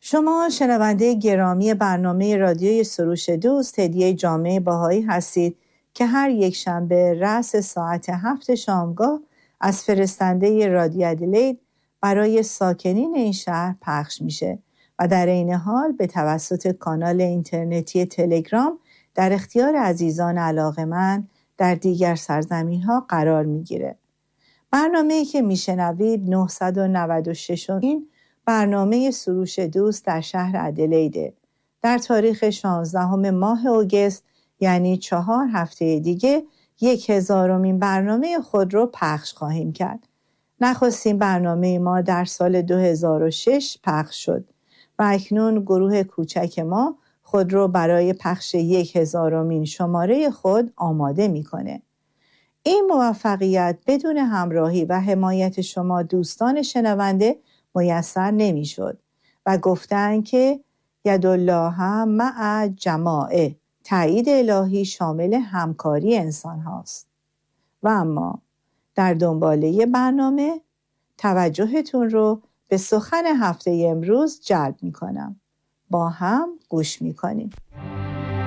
شما شنونده گرامی برنامه رادیوی سروش دوست هدیه جامعه بهایی هستید که هر یک شنبه رأس ساعت 7 شامگاه از فرستنده رادیو ادلید برای ساکنین این شهر پخش میشه و در این حال به توسط کانال اینترنتی تلگرام در اختیار عزیزان علاقه‌مند در دیگر سرزمین‌ها قرار میگیره. برنامه‌ای که میشنوید 996 این برنامه سروش دوست در شهر ادلیده. در تاریخ 16 ماه اوگست یعنی 4 هفته دیگه 1000مین برنامه خود رو پخش خواهیم کرد. نخستین برنامه ما در سال 2006 پخش شد و اکنون گروه کوچک ما خود رو برای پخش 1000مین شماره خود آماده میکنه. این موفقیت بدون همراهی و حمایت شما دوستان شنونده میسر نمیشد و گفتن که یدالله مع جماعه، تایید الهی شامل همکاری انسان هاست. و اما در دنباله برنامه توجهتون رو به سخن هفته امروز جلب میکنم. با هم گوش میکنیم.